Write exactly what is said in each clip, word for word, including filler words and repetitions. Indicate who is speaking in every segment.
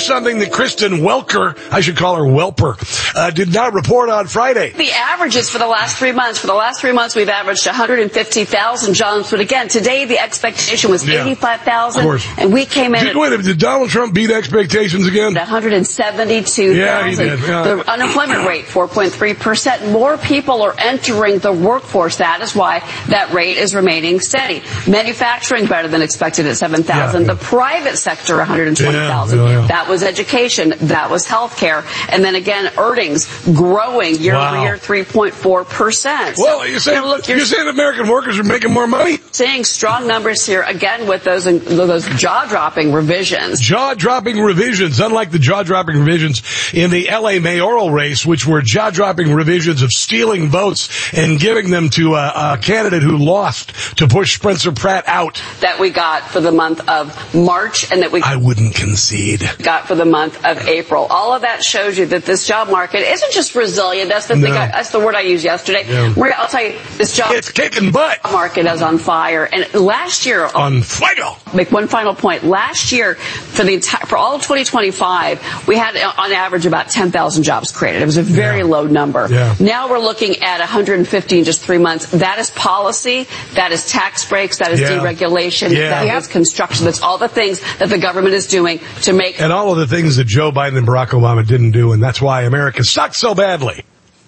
Speaker 1: something that Kristen Welker, I should call her Welper, uh, did not report on Friday.
Speaker 2: The averages for the last three months. For the last three months, we've averaged one hundred fifty thousand jobs. But again, today the expectation was yeah, eighty-five thousand. And we came in
Speaker 1: did,
Speaker 2: at...
Speaker 1: Wait, did Donald Trump beat expectations again?
Speaker 2: one hundred seventy-two thousand.
Speaker 1: Yeah, he did. Yeah.
Speaker 2: The unemployment rate, four point three percent. More people are entering the workforce. That is why that rate is remaining steady. Manufacturing better than expected at seven thousand. Yeah, yeah. The private sector, one hundred twenty thousand. Yeah, yeah, yeah. That was education. That was healthcare. And then again, earnings growing year wow. over year, three point four percent.
Speaker 1: Well,
Speaker 2: so,
Speaker 1: you're saying,
Speaker 2: you know, look, you're,
Speaker 1: you're saying American workers are making more money?
Speaker 2: Seeing strong numbers here, again, with those those jaw-dropping revisions.
Speaker 1: Jaw-dropping revisions, unlike the jaw-dropping revisions in the L A mayoral race, which were jaw-dropping revisions of stealing votes and giving them to a, a candidate who lost to push Spencer Pratt out.
Speaker 2: That we got for the month of March and that we
Speaker 1: I wouldn't concede.
Speaker 2: got for the month of April. All of that shows you that this job market isn't just resilient. That's the
Speaker 1: no.
Speaker 2: thing. I, that's the word I used yesterday.
Speaker 1: Yeah.
Speaker 2: We're, I'll tell you, this job
Speaker 1: it's kicking butt.
Speaker 2: market is on fire. And last year,
Speaker 1: on fuego.
Speaker 2: Make one final point. Last year, for the entire, for all of twenty twenty-five, we had on average about ten thousand jobs created. It was a very
Speaker 1: yeah.
Speaker 2: low number.
Speaker 1: Yeah.
Speaker 2: Now we're looking at one hundred fifty in just three months. That is policy. That is tax breaks. That is
Speaker 1: yeah.
Speaker 2: deregulation.
Speaker 1: Yeah.
Speaker 2: That
Speaker 1: yep.
Speaker 2: is construction. That's all the things that the government is doing to make.
Speaker 1: And all of the things that Joe Biden and Barack Obama didn't do, and that's why America sucks so badly.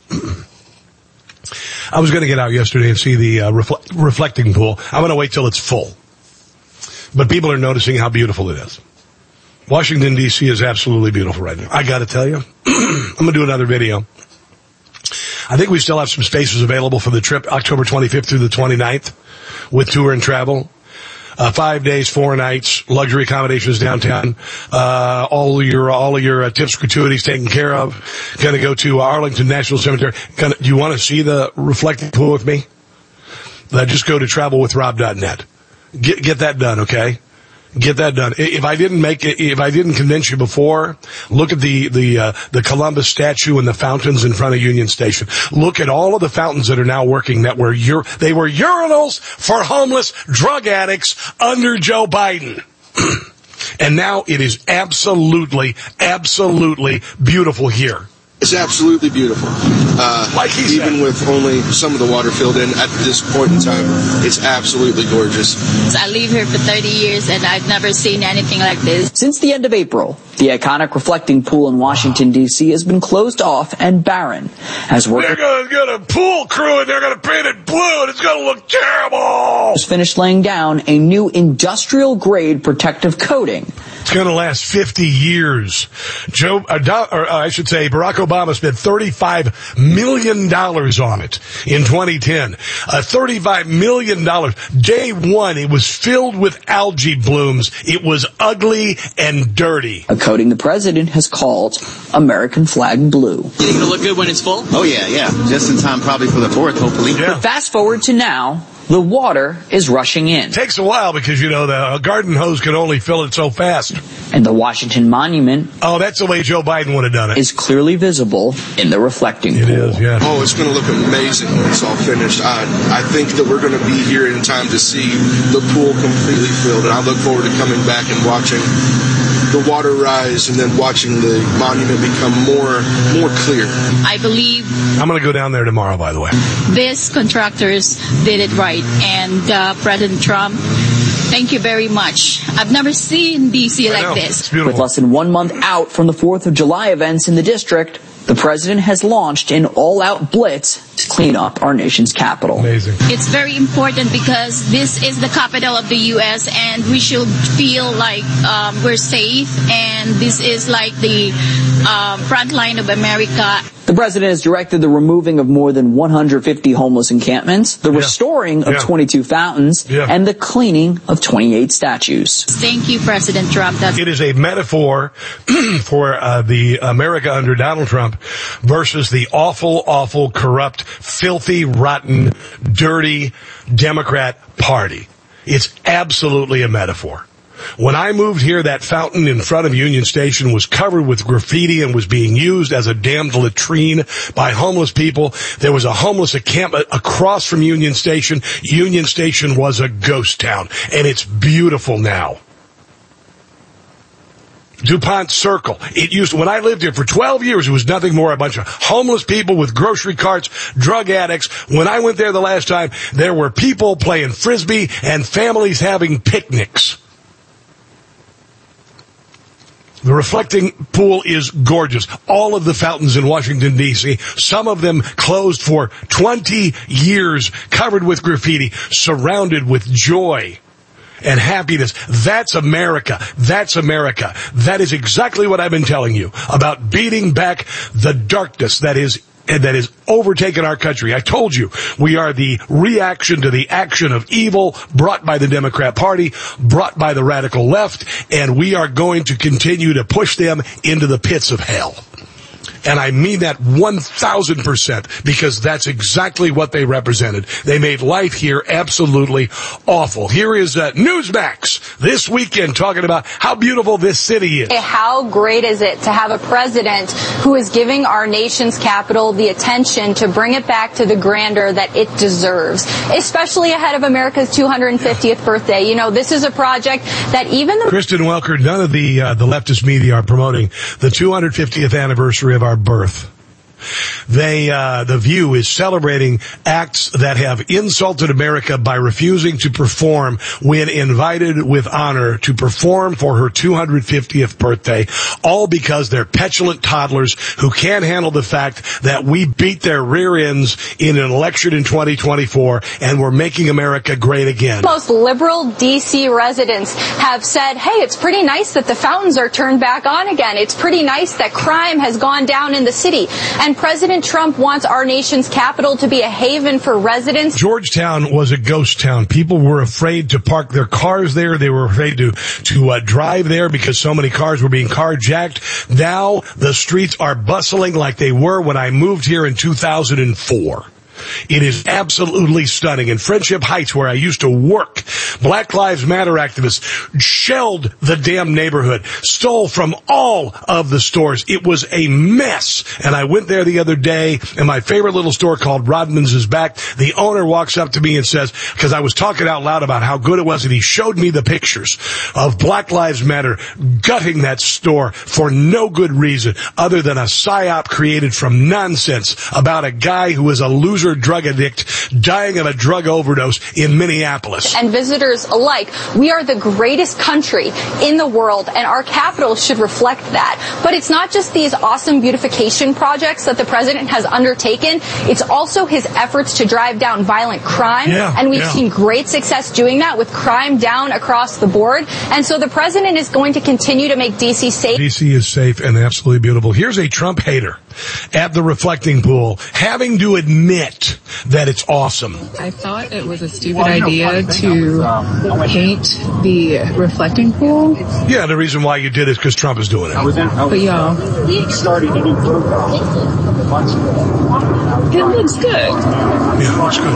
Speaker 1: I was going to get out yesterday and see the uh, refle- reflecting pool. I'm going to wait till it's full. But people are noticing how beautiful it is. Washington, D C is absolutely beautiful right now. I got to tell you, I'm going to do another video. I think we still have some spaces available for the trip, October twenty-fifth through the twenty-ninth, with tour and travel. Uh, five days, four nights, luxury accommodations downtown. Uh, all your, all of your uh, tips, gratuities taken care of. Going to go to Arlington National Cemetery. Gonna, do you want to see the reflecting pool with me? Uh, just go to travel with rob dot net. Get, get that done, okay? Get that done. If I didn't make it, if I didn't convince you before, look at the, the, uh, the Columbus statue and the fountains in front of Union Station. Look at all of the fountains that are now working that were ur- they were urinals for homeless drug addicts under Joe Biden. And now it is absolutely, absolutely beautiful here.
Speaker 3: It's absolutely beautiful. Uh,
Speaker 1: like he
Speaker 3: even
Speaker 1: said.
Speaker 3: with only some of the water filled in at this point in time, it's absolutely gorgeous.
Speaker 4: I live here for thirty years and I've never seen anything like this.
Speaker 5: Since the end of April, the iconic reflecting pool in Washington, D C has been closed off and barren. As workers
Speaker 1: They're going to get a pool crew and they're going to paint it blue and it's going to look terrible.
Speaker 5: Finished laying down a new industrial-grade protective coating.
Speaker 1: It's going to last fifty years. Joe, uh, or uh, I should say, Barack Obama spent thirty-five million dollars on it in twenty ten. Uh, thirty-five million dollars. Day one, it was filled with algae blooms. It was ugly and dirty.
Speaker 5: A coating the president has called American flag blue.
Speaker 6: You think it'll look good when it's full?
Speaker 7: Oh, yeah, yeah. Just in time probably for the fourth, hopefully.
Speaker 1: Yeah.
Speaker 5: But fast forward to now. The water is rushing in.
Speaker 1: Takes a while because, you know, the garden hose can only fill it so fast.
Speaker 5: And the Washington Monument...
Speaker 1: Oh, that's the way Joe Biden would have done it.
Speaker 5: ...is clearly visible in the reflecting pool.
Speaker 1: It is, yeah.
Speaker 3: Oh, it's going to look amazing when it's all finished. I, I think that we're going to be here in time to see the pool completely filled. And I look forward to coming back and watching the water rise and then watching the monument become more more clear.
Speaker 4: I believe...
Speaker 1: I'm going to go down there tomorrow, by the way.
Speaker 4: These contractors did it right. And uh, President Trump, thank you very much. I've never seen D C like this.
Speaker 1: It's beautiful.
Speaker 5: With less than one month out from the fourth of July events in the district, the president has launched an all-out blitz to clean up our nation's capital.
Speaker 1: Amazing.
Speaker 4: It's very important because this is the capital of the U S and we should feel like um, we're safe, and this is like the um, front line of America.
Speaker 5: The president has directed the removing of more than one hundred fifty homeless encampments, the yeah. restoring of yeah. twenty-two fountains, yeah. and the cleaning of twenty-eight statues.
Speaker 4: Thank you, President Trump. That's-
Speaker 1: it is a metaphor for uh, the America under Donald Trump versus the awful, awful, corrupt, filthy, rotten, dirty Democrat Party. It's absolutely a metaphor. When I moved here, that fountain in front of Union Station was covered with graffiti and was being used as a damned latrine by homeless people. There was a homeless encampment across from Union Station. Union Station was a ghost town, and it's beautiful now. DuPont Circle. It used, when I lived here for twelve years, it was nothing more a bunch of homeless people with grocery carts, drug addicts. When I went there the last time, there were people playing Frisbee and families having picnics. The reflecting pool is gorgeous. All of the fountains in Washington, D C, some of them closed for twenty years, covered with graffiti, surrounded with joy and happiness. That's America. That's America. That is exactly what I've been telling you about beating back the darkness that is that has overtaken our country. I told you, we are the reaction to the action of evil brought by the Democrat Party, brought by the radical left, and we are going to continue to push them into the pits of hell. And I mean that one thousand percent, because that's exactly what they represented. They made life here absolutely awful. Here is uh, Newsmax this weekend talking about how beautiful this city is.
Speaker 6: How great is it to have a president who is giving our nation's capital the attention to bring it back to the grandeur that it deserves, especially ahead of America's two hundred fiftieth birthday. You know, this is a project that even the...
Speaker 1: Kristen Welker, none of the, uh, the leftist media are promoting the two hundred fiftieth anniversary of our birth. They, uh, The View is celebrating acts that have insulted America by refusing to perform when invited with honor to perform for her two hundred fiftieth birthday, all because they're petulant toddlers who can't handle the fact that we beat their rear ends in an election in twenty twenty-four and we're making America great again.
Speaker 6: Most liberal D C residents have said, hey, it's pretty nice that the fountains are turned back on again. It's pretty nice that crime has gone down in the city. And President Trump wants our nation's capital to be a haven for residents.
Speaker 1: Georgetown was a ghost town. People were afraid to park their cars there. They were afraid to, to uh, drive there because so many cars were being carjacked. Now the streets are bustling like they were when I moved here in two thousand four. It is absolutely stunning. In Friendship Heights, where I used to work, Black Lives Matter activists shelled the damn neighborhood, stole from all of the stores. It was a mess. And I went there the other day, and my favorite little store called Rodman's is back. The owner walks up to me and says, because I was talking out loud about how good it was, and he showed me the pictures of Black Lives Matter gutting that store for no good reason other than a psyop created from nonsense about a guy who is a loser drug addict dying of a drug overdose in Minneapolis.
Speaker 6: And visitors alike, we are the greatest country in the world, and our capital should reflect that. But it's not just these awesome beautification projects that the president has undertaken. It's also his efforts to drive down violent crime.
Speaker 1: Yeah,
Speaker 6: and we've
Speaker 1: yeah.
Speaker 6: seen great success doing that with crime down across the board. And so the president is going to continue to make D C safe.
Speaker 1: D C is safe and absolutely beautiful. Here's a Trump hater at the reflecting pool having to admit that it's awesome.
Speaker 8: I thought it was a stupid idea to paint the reflecting pool.
Speaker 1: Yeah, the reason why you did is because Trump is doing it.
Speaker 8: But y'all,
Speaker 9: we started a new program months ago.
Speaker 8: It looks good.
Speaker 1: Yeah, it looks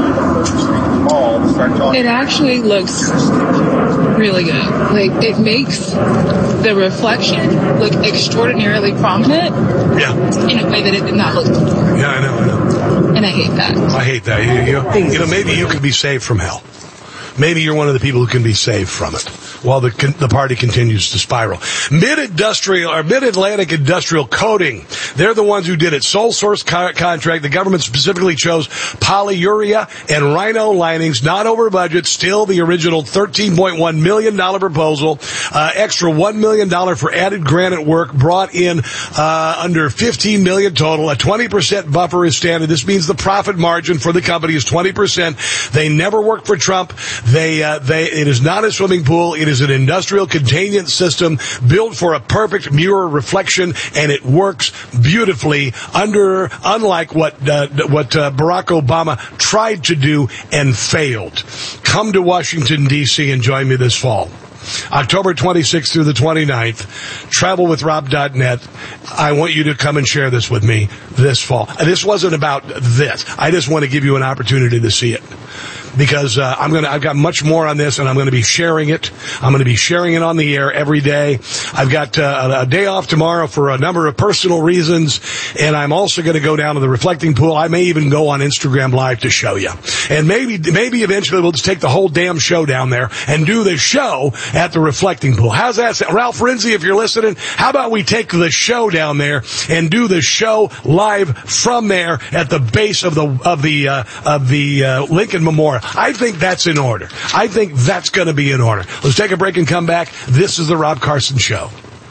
Speaker 1: good.
Speaker 8: It actually looks really good. Like, it makes the reflection look extraordinarily prominent.
Speaker 1: Yeah.
Speaker 8: In a way that it did not look before.
Speaker 1: Yeah, I know, I know.
Speaker 8: And I hate that.
Speaker 1: I hate that. You, you, you know, maybe you could be saved from hell. Maybe you're one of the people who can be saved from it while the the party continues to spiral. Mid-industrial or Mid-Atlantic Industrial Coating, they're the ones who did it. Sole source co- contract. The government specifically chose polyurea and rhino linings, not over budget. Still the original thirteen point one million dollars proposal. Uh, extra one million dollars for added granite work brought in uh, under fifteen million dollars total. A twenty percent buffer is standard. This means the profit margin for the company is twenty percent. They never work for Trump. They, uh, they, it is not a swimming pool. It is an industrial containment system built for a perfect mirror reflection, and it works beautifully under, unlike what, uh, what, uh, Barack Obama tried to do and failed. Come to Washington, D C and join me this fall. October twenty-sixth through the twenty-ninth, travel with rob dot net. I want you to come and share this with me this fall. This wasn't about this. I just want to give you an opportunity to see it. Because uh, I'm gonna, I've got much more on this, and I'm going to be sharing it. I'm going to be sharing it on the air every day. I've got uh, a day off tomorrow for a number of personal reasons, and I'm also going to go down to the reflecting pool. I may even go on Instagram Live to show you. And maybe maybe eventually we'll just take the whole damn show down there and do the show at the reflecting pool. How's that sound? Ralph Renzi, if you're listening, how about we take the show down there and do the show live from there at the base of the of the uh, of the uh, Lincoln Memorial? I think that's in order. I think that's going to be in order. Let's take a break and come back. This is the Rob Carson Show.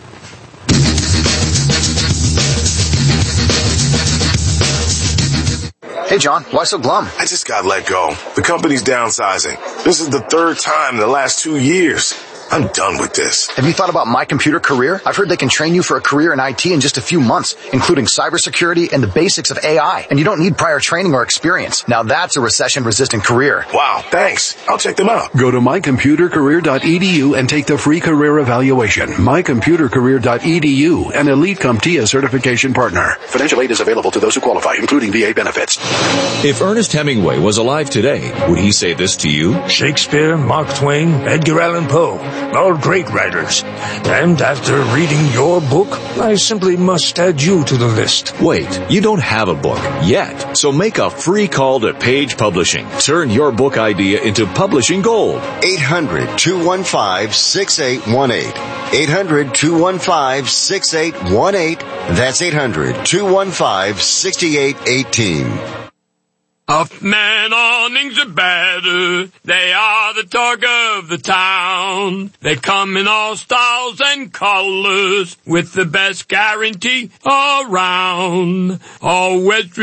Speaker 10: Hey, John, why so glum?
Speaker 11: I just got let go. The company's downsizing. This is the third time in the last two years. I'm done with this.
Speaker 10: Have you thought about My Computer Career? I've heard they can train you for a career in I T in just a few months, including cybersecurity and the basics of A I. And you don't need prior training or experience. Now that's a recession-resistant career.
Speaker 11: Wow, thanks. I'll check them out.
Speaker 12: Go to my computer career dot e d u and take the free career evaluation. my computer career dot e d u, an Elite CompTIA certification partner. Financial aid is available to those who qualify, including V A benefits.
Speaker 13: If Ernest Hemingway was alive today, would he say this to you?
Speaker 14: Shakespeare, Mark Twain, Edgar Allan Poe. All great writers. And after reading your book, I simply must add you to the list.
Speaker 13: Wait, you don't have a book yet. So make a free call to Page Publishing. Turn your book idea into publishing gold.
Speaker 15: eight hundred, two one five, six eight one eight. eight hundred, two one five, six eight one eight. That's eight hundred, two one five, six eight one eight.
Speaker 16: Huffman awnings are better. They are the talk of the town. They come in all styles and colors with the best guarantee around. All West